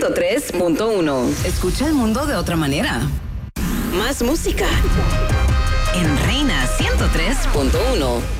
103.1. Escucha el mundo de otra manera. Más música. En Reina 103.1.